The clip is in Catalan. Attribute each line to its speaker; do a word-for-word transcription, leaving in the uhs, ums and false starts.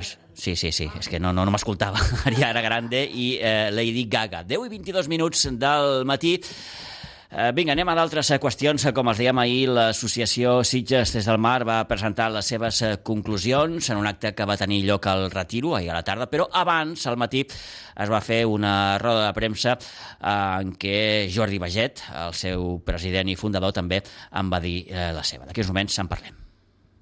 Speaker 1: Ostres, sí, sí, sí, és que no, no, no m'escoltava. Ariana Grande i eh, Lady Gaga. deu i vint-i-dos minuts del matí. Eh, vinga, anem a d'altres qüestions. Com els dèiem ahir, l'associació Sitges des del Mar va presentar les seves conclusions en un acte que va tenir lloc al Retiro, ahir a la tarda, però abans, al matí, es va fer una roda de premsa en què Jordi Baget, el seu president i fundador, també en va dir la seva. D'aquí uns moments en parlem.